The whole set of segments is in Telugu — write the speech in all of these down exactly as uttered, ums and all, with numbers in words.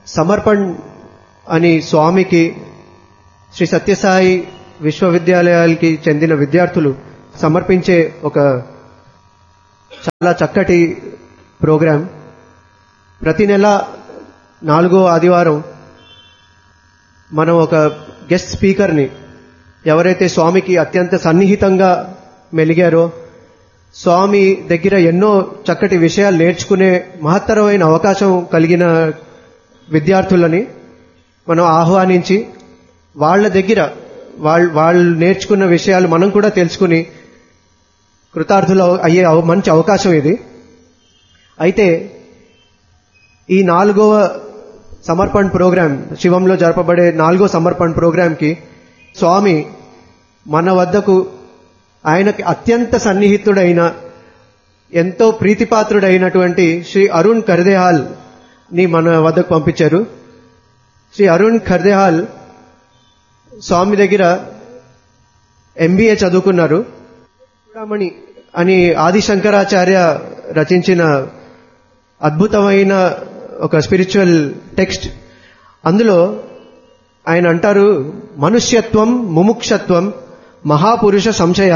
సమర్పణ్ అని స్వామికి శ్రీ సత్యసాయి విశ్వవిద్యాలయాలకి చెందిన విద్యార్థులు సమర్పించే ఒక చాలా చక్కటి ప్రోగ్రాం. ప్రతి నెల నాలుగో ఆదివారం మనం ఒక గెస్ట్ స్పీకర్ని, ఎవరైతే స్వామికి అత్యంత సన్నిహితంగా మెలిగారో, స్వామి దగ్గర ఎన్నో చక్కటి విషయాలు నేర్చుకునే మహత్తరమైన అవకాశం కలిగిన విద్యార్థులని మనం ఆహ్వానించి వాళ్ళ దగ్గర వాళ్ళు వాళ్ళు నేర్చుకున్న విషయాలు మనం కూడా తెలుసుకుని కృతార్థులు అయ్యే మంచి అవకాశం ఇది. అయితే ఈ నాలుగవ సమర్పణ్ ప్రోగ్రాం, శివంలో జరపబడే నాలుగో సమర్పణ్ ప్రోగ్రాంకి స్వామి మన వద్దకు ఆయనకి అత్యంత సన్నిహితుడైన, ఎంతో ప్రీతిపాత్రుడైనటువంటి శ్రీ అరుణ్ ఖర్దేహాల్ ని మన వద్దకు పంపించారు. శ్రీ అరుణ్ ఖర్దేహాల్ స్వామి దగ్గర ఎంబీఏ చదువుకున్నారు. చూడమణి అని ఆదిశంకరాచార్య రచించిన అద్భుతమైన ఒక స్పిరిచువల్ టెక్స్ట్. అందులో ఆయన అంటారు, మనుష్యత్వం ముముక్షత్వం మహాపురుష సంశయ.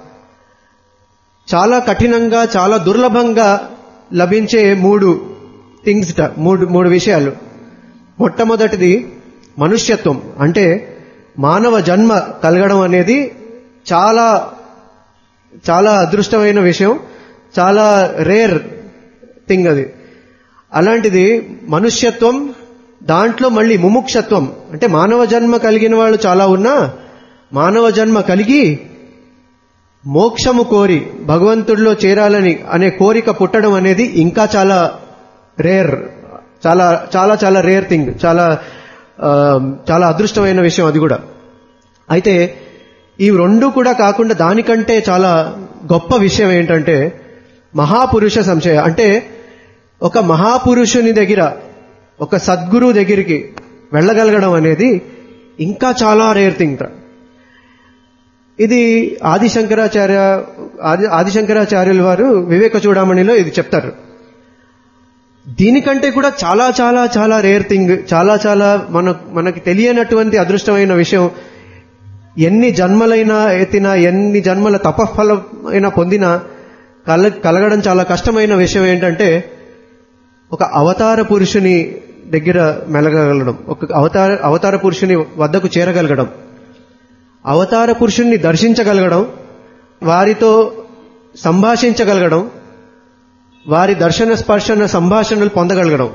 చాలా కఠినంగా, చాలా దుర్లభంగా లభించే మూడు థింగ్స్, మూడు మూడు విషయాలు. మొట్టమొదటిది మనుష్యత్వం, అంటే మానవ జన్మ కలగడం అనేది చాలా చాలా అదృష్టమైన విషయం, చాలా రేర్ థింగ్ అది. అలాంటిది మనుష్యత్వం, దాంట్లో మళ్ళీ ముముక్షత్వం, అంటే మానవ జన్మ కలిగిన వాళ్ళు చాలా ఉన్నా మానవ జన్మ కలిగి మోక్షము కోరి భగవంతుడిలో చేరాలని అనే కోరిక పుట్టడం అనేది ఇంకా చాలా రేర్, చాలా చాలా చాలా రేర్ థింగ్, చాలా చాలా అదృష్టమైన విషయం అది కూడా. అయితే ఈ రెండు కూడా కాకుండా దానికంటే చాలా గొప్ప విషయం ఏంటంటే మహాపురుష సంశయ. అంటే ఒక మహాపురుషుని దగ్గర, ఒక సద్గురు దగ్గరికి వెళ్ళగలగడం అనేది ఇంకా చాలా రేర్ థింగ్. ఇది ఆదిశంకరాచార్య ఆది ఆదిశంకరాచార్యుల వారు వివేక చూడమణిలో ఇది చెప్తారు. దీనికంటే కూడా చాలా చాలా చాలా రేర్ థింగ్, చాలా చాలా మన మనకి తెలియనటువంటి అదృష్టమైన విషయం, ఎన్ని జన్మలైనా ఎత్తినా, ఎన్ని జన్మల తపఫలమైనా పొందినా కల కలగడం చాలా కష్టమైన విషయం ఏంటంటే ఒక అవతార పురుషుని దగ్గర మెలగగలడం, ఒక అవతార అవతార పురుషుని వద్దకు చేరగలగడం, అవతార పురుషుణ్ణి దర్శించగలగడం, వారితో సంభాషించగలగడం, వారి దర్శన స్పర్శన సంభాషణలు పొందగలగడం.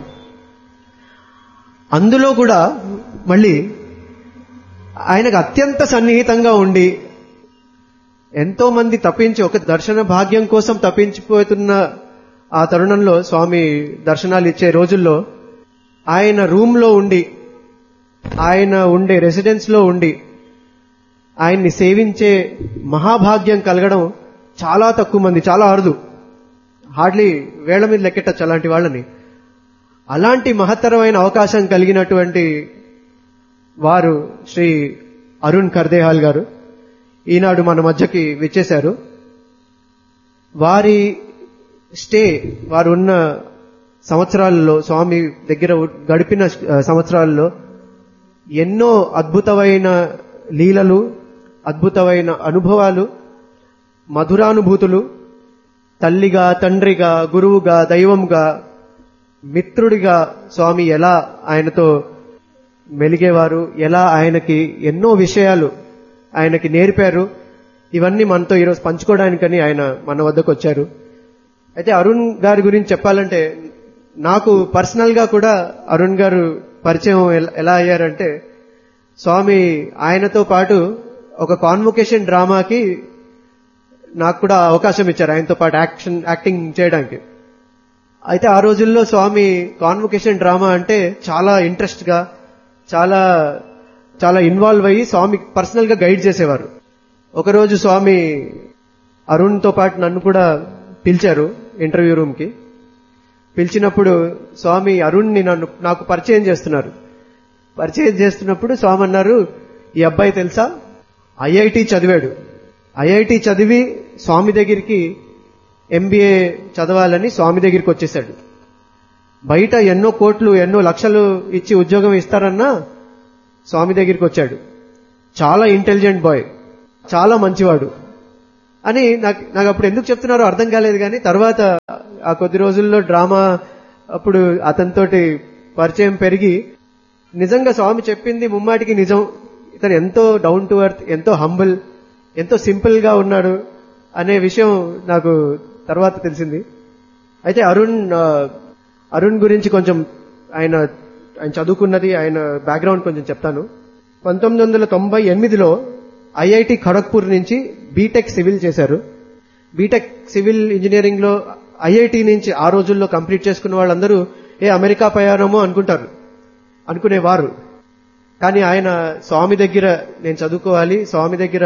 అందులో కూడా మళ్ళీ ఆయనకు అత్యంత సన్నిహితంగా ఉండి ఎంతో మంది తప్పించి ఒక దర్శన భాగ్యం కోసం తప్పించిపోతున్న ఆ తరుణంలో, స్వామి దర్శనాలు ఇచ్చే రోజుల్లో ఆయన రూమ్ లో ఉండి, ఆయన ఉండే రెసిడెన్స్ లో ఉండి ఆయన్ని సేవించే మహాభాగ్యం కలగడం చాలా తక్కువ మంది, చాలా అరుదు, హార్డ్లీ వేళ్ల మీద లెక్కెట్టచ్చు అలాంటి వాళ్ళని. అలాంటి మహత్తరమైన అవకాశం కలిగినటువంటి వారు శ్రీ అరుణ్ ఖర్దేహాల్ గారు ఈనాడు మన మధ్యకి విచ్చేశారు. వారి స్టే, వారు ఉన్న సంవత్సరాలలో, స్వామి దగ్గర గడిపిన సంవత్సరాల్లో ఎన్నో అద్భుతమైన లీలలు, అద్భుతమైన అనుభవాలు, మధురానుభూతులు, తల్లిగా, తండ్రిగా, గురువుగా, దైవంగా, మిత్రుడిగా స్వామి ఎలా ఆయనతో మెలిగేవారు, ఎలా ఆయనకి ఎన్నో విషయాలు ఆయనకి నేర్పారు, ఇవన్నీ మనతో ఈరోజు పంచుకోవడానికని ఆయన మన వద్దకు వచ్చారు. అయితే అరుణ్ గారి గురించి చెప్పాలంటే, నాకు పర్సనల్ గా కూడా అరుణ్ గారు పరిచయం ఎలా అయ్యారంటే, స్వామి ఆయనతో పాటు ఒక కాన్వొకేషన్ డ్రామాకి నాకు కూడా అవకాశం ఇచ్చారు, ఆయనతో పాటు యాక్షన్ యాక్టింగ్ చేయడానికి. అయితే ఆ రోజుల్లో స్వామి కాన్వొకేషన్ డ్రామా అంటే చాలా ఇంట్రెస్ట్ గా, చాలా చాలా ఇన్వాల్వ్ అయ్యి స్వామి పర్సనల్ గా గైడ్ చేసేవారు. ఒకరోజు స్వామి అరుణ్ తో పాటు నన్ను కూడా పిలిచారు ఇంటర్వ్యూ రూమ్ కి. పిలిచినప్పుడు స్వామి అరుణ్ని నన్ను నాకు పరిచయం చేస్తున్నారు. పరిచయం చేస్తున్నప్పుడు స్వామి అన్నారు, ఈ అబ్బాయి తెలుసా, ఐఐటి చదివాడు, ఐఐటి చదివి స్వామి దగ్గరికి ఎంబీఏ చదవాలని స్వామి దగ్గరికి వచ్చేశాడు. బయట ఎన్నో కోట్లు ఎన్నో లక్షలు ఇచ్చి ఉద్యోగం ఇస్తారన్నా స్వామి దగ్గరికి వచ్చాడు. చాలా ఇంటెలిజెంట్ బాయ్, చాలా మంచివాడు అని నాకు నాకు అప్పుడు ఎందుకు చెప్తున్నారో అర్థం కాలేదు. కానీ తర్వాత ఆ కొద్ది రోజుల్లో డ్రామా అప్పుడు అతనితోటి పరిచయం పెరిగి నిజంగా స్వామి చెప్పింది ముమ్మాటికి నిజం. ఇతను ఎంతో డౌన్ టు ఎర్త్, ఎంతో హంబుల్, ఎంతో సింపుల్ గా ఉన్నాడు అనే విషయం నాకు తర్వాత తెలిసింది. అయితే అరుణ్ అరుణ్ గురించి కొంచెం ఆయన ఆయన చదువుకున్నది, ఆయన బ్యాక్గ్రౌండ్ కొంచెం చెప్తాను. పంతొమ్మిది వందల తొంభై ఎనిమిదిలో ఐఐటి ఖడగ్పూర్ నుంచి బీటెక్ సివిల్ చేశారు. బీటెక్ సివిల్ ఇంజనీరింగ్ లో ఐఐటి నుంచి ఆ రోజుల్లో కంప్లీట్ చేసుకున్న వాళ్ళందరూ ఏ అమెరికా ప్రయాణమో అనుకుంటారు అనుకునేవారు. కానీ ఆయన స్వామి దగ్గర నేను చదువుకోవాలి, స్వామి దగ్గర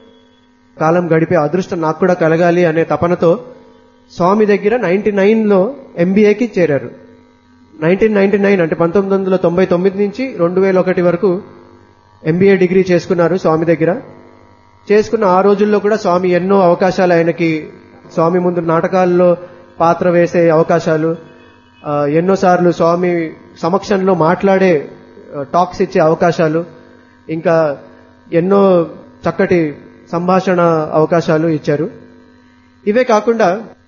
కాలం గడిపే అదృష్టం నాకు కూడా కలగాలి అనే తపనతో స్వామి దగ్గర నైన్టీ నైన్ లో ఎంబీఏకి చేరారు. నైన్టీన్ నైన్టీ నైన్ అంటే పంతొమ్మిది వందల తొంభై తొమ్మిది నుంచి రెండు వేల ఒకటి వరకు ఎంబీఏ డిగ్రీ చేసుకున్నారు స్వామి దగ్గర. చేసుకున్న ఆ రోజుల్లో కూడా స్వామి ఎన్నో అవకాశాలు ఆయనకి, స్వామి ముందు నాటకాల్లో పాత్ర వేసే అవకాశాలు, ఎన్నోసార్లు స్వామి సమక్షంలో మాట్లాడే టాక్స్ ఇచ్చే అవకాశాలు, ఇంకా ఎన్నో చక్కటి సంభాషణ అవకాశాలు ఇచ్చారు. ఇవే కాకుండా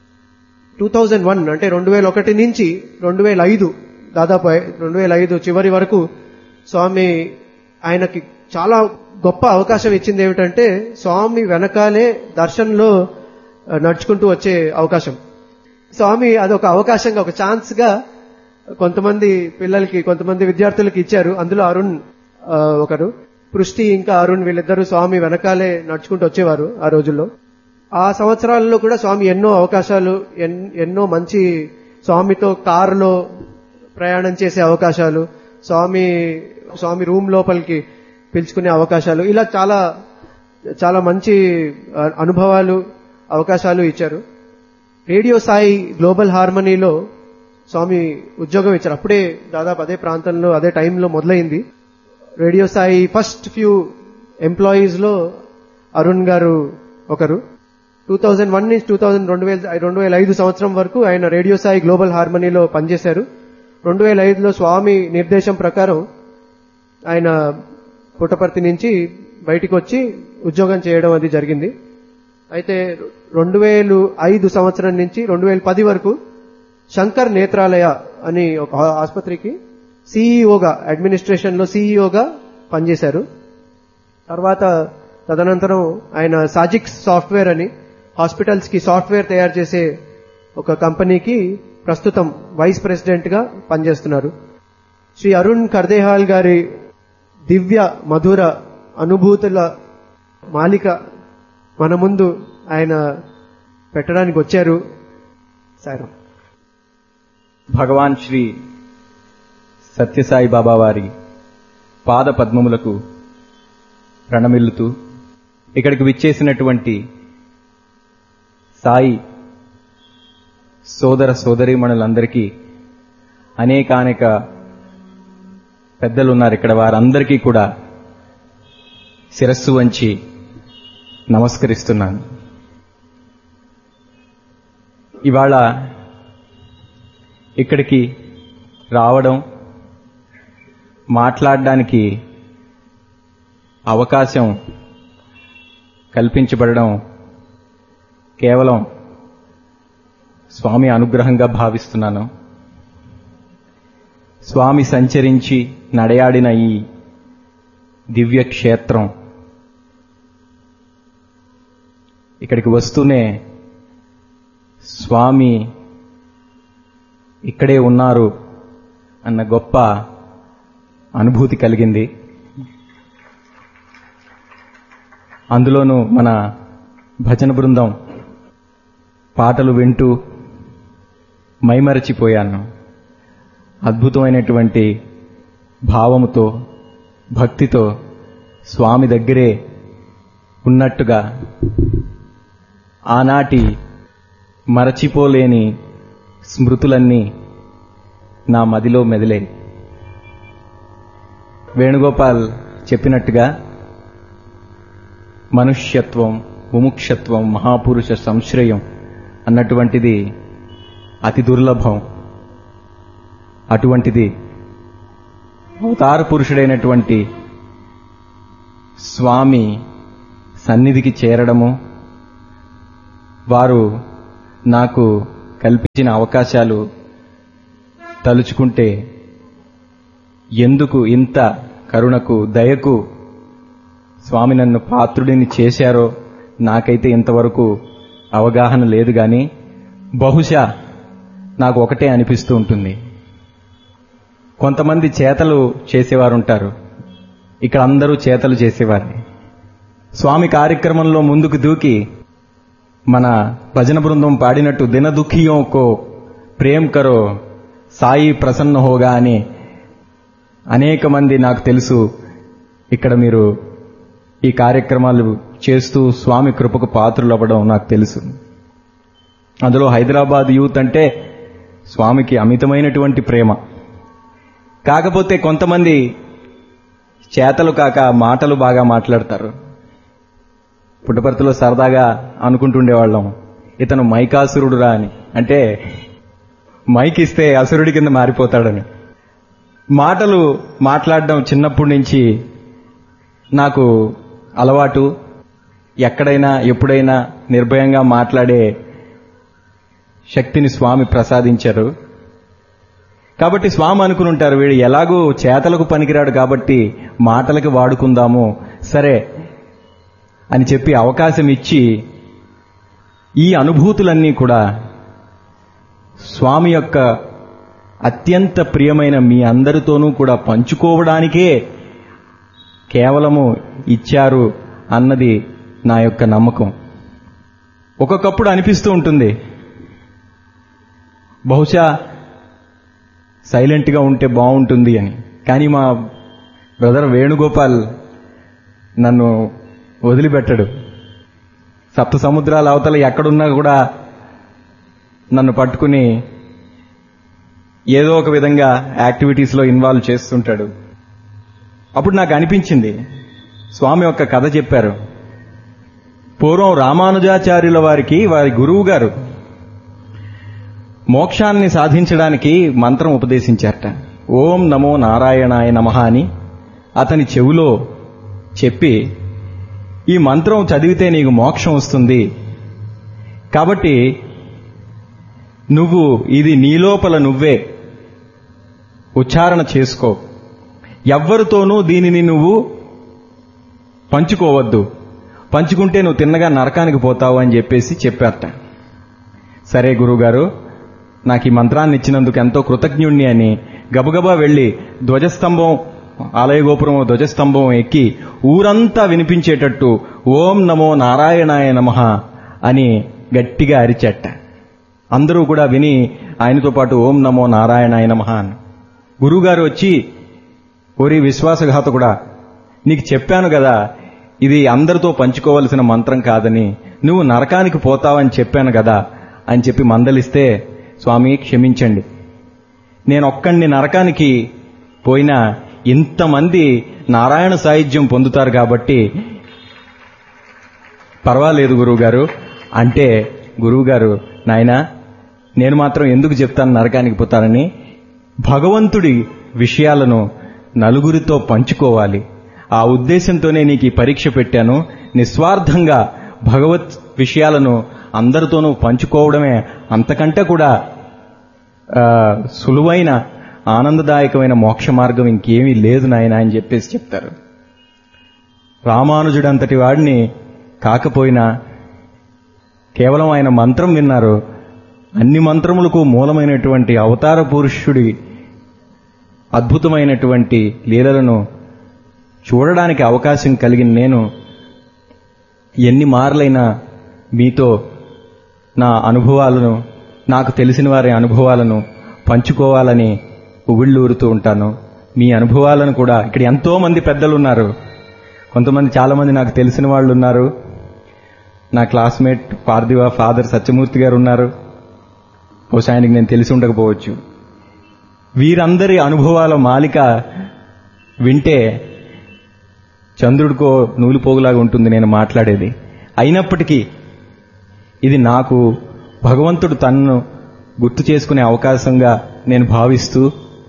టూ థౌజండ్ వన్ అంటే రెండు వేల ఒకటి నుంచి రెండు వేల ఐదు దాదాపు రెండు వేల ఐదు చివరి వరకు స్వామి ఆయనకి చాలా గొప్ప అవకాశం ఇచ్చింది. ఏమిటంటే స్వామి వెనకాలే దర్శనంలో నడుచుకుంటూ వచ్చే అవకాశం. స్వామి అదొక అవకాశంగా, ఒక ఛాన్స్ గా కొంతమంది పిల్లలకి, కొంతమంది విద్యార్థులకి ఇచ్చారు. అందులో అరుణ్ ఒకరు, పృష్టి ఇంకా అరుణ్ వీళ్ళిద్దరూ స్వామి వెనకాలే నడుచుకుంటూ వచ్చేవారు ఆ రోజుల్లో. ఆ సంవత్సరాల్లో కూడా స్వామి ఎన్నో అవకాశాలు, ఎన్నో మంచి, స్వామితో కారులో ప్రయాణం చేసే అవకాశాలు, స్వామి స్వామి రూమ్ లోపలికి పిలుచుకునే అవకాశాలు, ఇలా చాలా చాలా మంచి అనుభవాలు, అవకాశాలు ఇచ్చారు. రేడియో సాయి గ్లోబల్ హార్మనీలో స్వామి ఉద్యోగం ఇచ్చారు. అప్పుడే దాదాపు అదే ప్రాంతంలో అదే టైంలో మొదలైంది radio Sai. First few employees లో అరుణ్ గారు ఒకరు. టూ థౌజండ్ వన్ నుంచి టూ థౌజండ్ రెండు వేల రెండు వేల ఐదు సంవత్సరం వరకు ఆయన రేడియో సాయి గ్లోబల్ హార్మనీలో పనిచేశారు. రెండు వేల ఐదులో స్వామి నిర్దేశం ప్రకారం ఆయన పుట్టపర్తి నుంచి బయటికి వచ్చి ఉద్యోగం చేయడం అది జరిగింది. అయితే రెండు వేల ఐదు సంవత్సరం నుంచి రెండు వేల పది వరకు శంకర్ నేత్రాలయ అని ఒక ఆసుపత్రికి సీఈఓగా, అడ్మినిస్ట్రేషన్ లో సీఈఓగా పనిచేశారు. తర్వాత తదనంతరం ఆయన సాజిక్స్ సాఫ్ట్వేర్ అని హాస్పిటల్స్ కి సాఫ్ట్వేర్ తయారు చేసే ఒక కంపెనీకి ప్రస్తుతం వైస్ ప్రెసిడెంట్ గా పనిచేస్తున్నారు. శ్రీ అరుణ్ కర్దేహాల్ గారి దివ్య మధుర అనుభూతుల మాలిక మన ముందు ఆయన పెట్టడానికి వచ్చారు. సాయిరాం. భగవాన్ శ్రీ సత్యసాయి బాబా వారి పాద పద్మములకు ప్రణమిల్లుతూ ఇక్కడికి విచ్చేసినటువంటి సాయి సోదర సోదరీమణులందరికీ, అనేకానేక పెద్దలున్నారు ఇక్కడ, వారందరికీ కూడా శిరస్సు వంచి నమస్కరిస్తున్నాను. ఇవాళ ఇక్కడికి రావడం, మాట్లాడడానికి అవకాశం కల్పించబడడం కేవలం స్వామి అనుగ్రహంగా భావిస్తున్నాను. స్వామి సంచరించి నడయాడిన ఈ దివ్య క్షేత్రం ఇక్కడికి వస్తూనే స్వామి ఇక్కడే ఉన్నారు అన్న గొప్ప అనుభూతి కలిగింది. అందులోనూ మన భజన బృందం పాటలు వింటూ మైమరచిపోయాను. అద్భుతమైనటువంటి భావముతో, భక్తితో స్వామి దగ్గరే ఉన్నట్టుగా ఆనాటి మరచిపోలేని స్మృతులన్నీ నా మదిలో మెదిలే. వేణుగోపాల్ చెప్పినట్టుగా మనుష్యత్వం, ముముక్షత్వం, మహాపురుష సంశ్రయం అన్నటువంటిది అతి దుర్లభం. అటువంటిది అవతార పురుషుడైనటువంటి స్వామి సన్నిధికి చేరడము, వారు నాకు కల్పించిన అవకాశాలు తలుచుకుంటే ఎందుకు ఇంత కరుణకు దయకు స్వామి నన్ను పాత్రుడిని చేశారో నాకైతే ఇంతవరకు అవగాహన లేదు. కానీ బహుశా నాకు ఒకటే అనిపిస్తూ ఉంటుంది, కొంతమంది చేతలు చేసేవారు ఉంటారు, ఇక్కడ అందరూ చేతలు చేసేవారిని. స్వామి కార్యక్రమంలో ముందుకు దూకి మన భజన బృందం పాడినట్టు దిన దుఃఖియోం కో ప్రేమ్ కరో సాయి ప్రసన్న హోగా అని అనేక మంది నాకు తెలుసు ఇక్కడ మీరు ఈ కార్యక్రమాలు చేస్తూ స్వామి కృపకు పాత్రులు అవ్వడం నాకు తెలుసు. అందులో హైదరాబాద్ యూత్ అంటే స్వామికి అమితమైనటువంటి ప్రేమ. కాకపోతే కొంతమంది చేతలు కాక మాటలు బాగా మాట్లాడతారు. పుట్టపర్తిలో సరదాగా అనుకుంటుండేవాళ్ళం, ఇతను మైకాసురుడురా అని. అంటే మైక్ ఇస్తే అసురుడి కింద మారిపోతాడని. మాటలు మాట్లాడడం చిన్నప్పటి నుంచి నాకు అలవాటు. ఎక్కడైనా ఎప్పుడైనా నిర్భయంగా మాట్లాడే శక్తిని స్వామి ప్రసాదించారు. కాబట్టి స్వామి అనుకుని ఉంటారు, వీడు ఎలాగూ చేతలకు పనికిరాడు కాబట్టి మాటలకు వాడుకుందాము సరే అని చెప్పి అవకాశం ఇచ్చి ఈ అనుభూతులన్నీ కూడా స్వామి యొక్క అత్యంత ప్రియమైన మీ అందరితోనూ కూడా పంచుకోవడానికే కేవలము ఇచ్చారు అన్నది నా యొక్క నమ్మకం. ఒక్కొక్కప్పుడు అనిపిస్తూ ఉంటుంది, బహుశా సైలెంట్గా ఉంటే బాగుంటుంది అని. కానీ మా బ్రదర్ వేణుగోపాల్ నన్ను వదిలిపెట్టడు. సప్త సముద్రాల అవతల ఎక్కడున్నా కూడా నన్ను పట్టుకుని ఏదో ఒక విధంగా యాక్టివిటీస్లో ఇన్వాల్వ్ చేస్తుంటాడు. అప్పుడు నాకు అనిపించింది, స్వామి ఒక కథ చెప్పారు. పూర్వం రామానుజాచార్యుల వారికి వారి గురువు గారు మోక్షాన్ని సాధించడానికి మంత్రం ఉపదేశించారట. ఓం నమో నారాయణాయ నమః అని అతని చెవిలో చెప్పి, ఈ మంత్రం చదివితే నీకు మోక్షం వస్తుంది, కాబట్టి నువ్వు ఇది నీలోపల నువ్వే ఉచ్చారణ చేసుకో, ఎవ్వరితోనూ దీనిని నువ్వు పంచుకోవద్దు, పంచుకుంటే నువ్వు తిన్నగా నరకానికి పోతావు అని చెప్పేసి చెప్పారట. సరే గురువుగారు, నాకు ఈ మంత్రాన్ని ఇచ్చినందుకు ఎంతో కృతజ్ఞుణ్ణి అని గబగబా వెళ్లి ధ్వజస్తంభం, ఆలయ గోపురం ధ్వజస్తంభం ఎక్కి ఊరంతా వినిపించేటట్టు ఓం నమో నారాయణాయ నమః అని గట్టిగా అరిచెట్ట. అందరూ కూడా విని ఆయనతో పాటు ఓం నమో నారాయణాయ నమః అని. గురువుగారు వచ్చి, ఓరి విశ్వాసఘాతకుడా, నీకు చెప్పాను కదా ఇది అందరితో పంచుకోవలసిన మంత్రం కాదని, నువ్వు నరకానికి పోతావని చెప్పాను కదా అని చెప్పి మందలిస్తే, స్వామి క్షమించండి, నేను ఒక్కడిని నరకానికి పోయినా ఇంతమంది నారాయణ సాయుధ్యం పొందుతారు కాబట్టి పర్వాలేదు గురువుగారు అంటే, గురువుగారు నాయనా నేను మాత్రం ఎందుకు చెప్తాను నరకానికి పోతానని, భగవంతుడి విషయాలను నలుగురితో పంచుకోవాలి, ఆ ఉద్దేశంతోనే నీకు ఈ పరీక్ష పెట్టాను, నిస్వార్థంగా భగవత్ విషయాలను అందరితోనూ పంచుకోవడమే అంతకంటే కూడా సులువైన ఆనందదాయకమైన మోక్ష మార్గం ఇంకేమీ లేదు నాయనా అని చెప్పేసి చెప్తారు. రామానుజుడంతటి వాడిని కాకపోయినా కేవలం ఆయన మంత్రం విన్నారు, అన్ని మంత్రములకు మూలమైనటువంటి అవతార పురుషుడి అద్భుతమైనటువంటి లీలలను చూడడానికి అవకాశం కలిగిన నేను ఎన్ని మార్లైనా మీతో నా అనుభవాలను, నాకు తెలిసిన వారి అనుభవాలను పంచుకోవాలని ఉగుళ్ళూరుతూ ఉంటాను. మీ అనుభవాలను కూడా, ఇక్కడ ఎంతో మంది పెద్దలు ఉన్నారు, కొంతమంది చాలామంది నాకు తెలిసిన వాళ్ళు ఉన్నారు, నా క్లాస్మేట్ పార్థివ ఫాదర్ సత్యమూర్తి గారు ఉన్నారు, బహుశా ఆయనకి నేను తెలిసి ఉండకపోవచ్చు. వీరందరి అనుభవాల మాలిక వింటే చంద్రుడికో నూలుపోగులాగా ఉంటుంది నేను మాట్లాడేది. అయినప్పటికీ ఇది నాకు భగవంతుడు తనను గుర్తు చేసుకునే అవకాశంగా నేను భావిస్తూ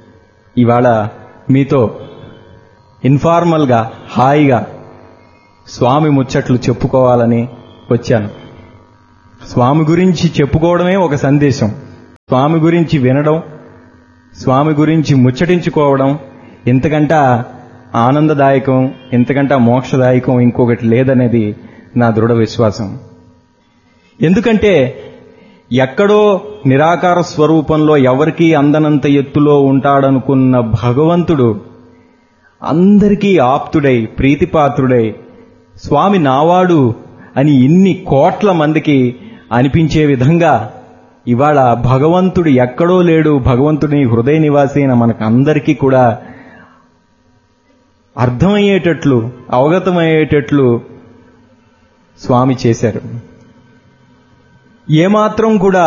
ఇవాళ మీతో ఇన్ఫార్మల్గా హాయిగా స్వామి ముచ్చట్లు చెప్పుకోవాలని వచ్చాను. స్వామి గురించి చెప్పుకోవడమే ఒక సందేశం. స్వామి గురించి వినడం, స్వామి గురించి ముచ్చటించుకోవడం ఇంతకంట ఆనందదాయకం, ఇంతకంట మోక్షదాయకం ఇంకొకటి లేదనేది నా దృఢ విశ్వాసం. ఎందుకంటే ఎక్కడో నిరాకార స్వరూపంలో ఎవరికీ అందనంత ఎత్తులో ఉంటాడనుకున్న భగవంతుడు అందరికీ ఆప్తుడై ప్రీతిపాత్రుడై స్వామి నావాడు అని ఇన్ని కోట్ల మందికి అనిపించే విధంగా ఇవాళ భగవంతుడు ఎక్కడో లేడు, భగవంతుడి హృదయ నివాసి అయిన మనకందరికీ కూడా అర్థమయ్యేటట్లు అవగతమయ్యేటట్లు స్వామి చేశారు. ఏమాత్రం కూడా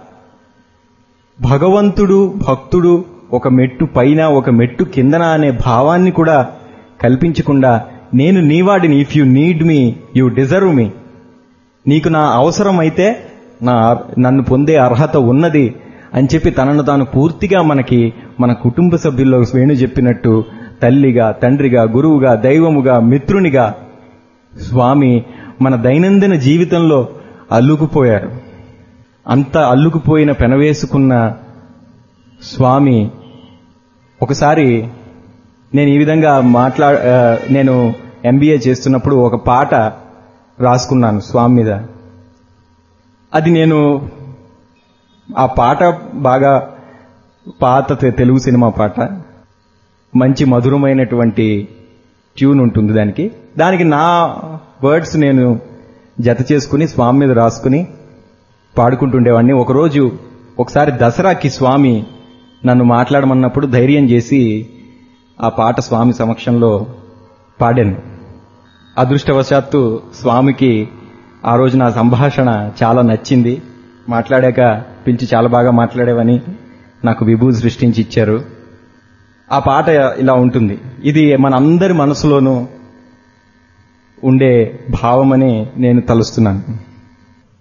భగవంతుడు భక్తుడు ఒక మెట్టు పైన ఒక మెట్టు కిందన అనే భావాన్ని కూడా కల్పించకుండా నేను నీవాడిని, if you need me you deserve మీ, నీకు నా అవసరం అయితే నా నన్ను పొందే అర్హత ఉన్నది అని చెప్పి తనను తాను పూర్తిగా మనకి మన కుటుంబ సభ్యుల్లో వేణు చెప్పినట్టు తల్లిగా, తండ్రిగా, గురువుగా, దైవముగా, మిత్రునిగా స్వామి మన దైనందిన జీవితంలో అల్లుకుపోయారు. అంత అల్లుకుపోయిన పెనవేసుకున్న స్వామి ఒకసారి నేను ఈ విధంగా మాట్లా నేను ఎంబీఏ చేస్తున్నప్పుడు ఒక పాట రాసుకున్నాను స్వామి మీద. అది నేను ఆ పాట బాగా పాత తెలుగు సినిమా పాట, మంచి మధురమైనటువంటి ట్యూన్ ఉంటుంది దానికి. దానికి నా వర్డ్స్ నేను జత చేసుకుని స్వామి మీద రాసుకుని పాడుకుంటుండేవాడిని. ఒకరోజు ఒకసారి దసరాకి స్వామి నన్ను మాట్లాడమన్నప్పుడు ధైర్యం చేసి ఆ పాట స్వామి సమక్షంలో పాడాను. అదృష్టవశాత్తు స్వామికి ఆ రోజు నా సంభాషణ చాలా నచ్చింది. మాట్లాడాక పిలిచి చాలా బాగా మాట్లాడేవని నాకు విభూతి సృష్టించి ఇచ్చారు. ఆ పాట ఇలా ఉంటుంది. ఇది మనందరి మనసులోనూ ఉండే భావమని నేను తలుస్తున్నాను.